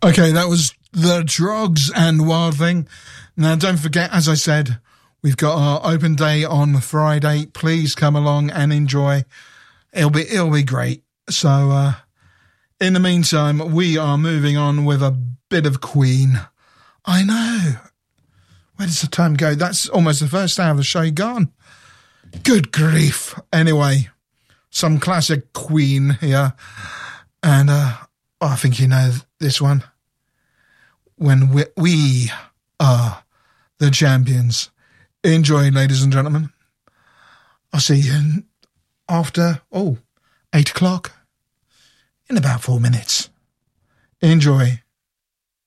Okay, that was The Drogs and Wild Thing. Now, don't forget, as I said, we've got our open day on Friday. Please come along and enjoy. It'll be great. So, in the meantime, we are moving on with a bit of Queen. I know. Where does the time go? That's almost the first hour of the show gone. Good grief. Anyway, some classic Queen here. And I think you know this one. When we are the champions. Enjoy, ladies and gentlemen. I'll see you after, 8 o'clock. In about 4 minutes. Enjoy.